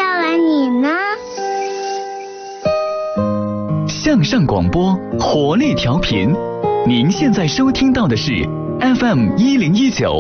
叫了你呢。 向上广播，活力调频。您现在收听到的是 FM1019